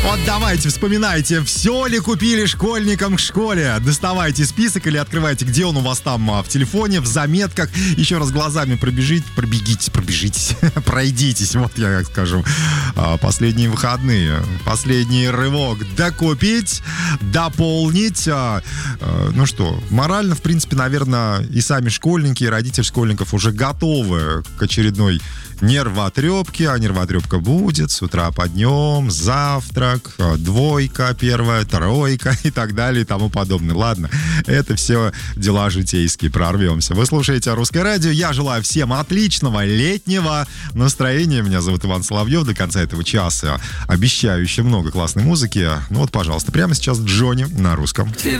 Вот давайте, вспоминайте, все ли купили школьникам к школе. Доставайте список или открывайте, где он у вас там в телефоне, в заметках. Еще раз глазами пробегитесь, пройдитесь, вот я как скажу. Последние выходные, последний рывок. Докупить, дополнить. Ну что, морально, в принципе, наверное, и сами школьники, и родители школьников уже готовы к очередной нервотрепке, а нервотрепка будет с утра поднем, завтрак, двойка первая, тройка и так далее и тому подобное. Ладно, это все дела житейские, прорвемся. Вы слушаете «Русское радио». Я желаю всем отличного летнего настроения. Меня зовут Иван Соловьев. До конца этого часа обещаю еще много классной музыки. Ну вот, пожалуйста, прямо сейчас Джонни на русском.